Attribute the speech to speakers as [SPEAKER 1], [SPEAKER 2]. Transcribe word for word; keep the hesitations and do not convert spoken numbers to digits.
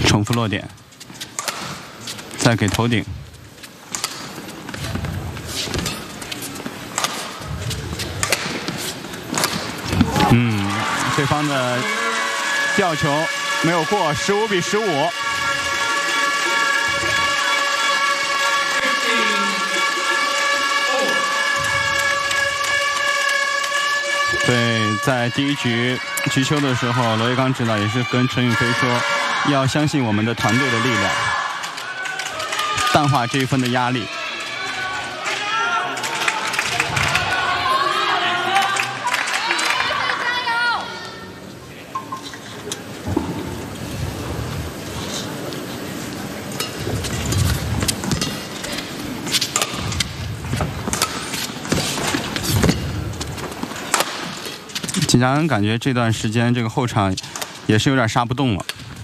[SPEAKER 1] 重复落点，再给头顶。嗯，对方的吊球没有过，十五比十五。对，在第一局局球的时候，罗一刚指导也是跟陈宇飞说，要相信我们的团队的力量，淡化这一分的压力。锦嘉恩感觉这段时间这个后场也是有点杀不动了。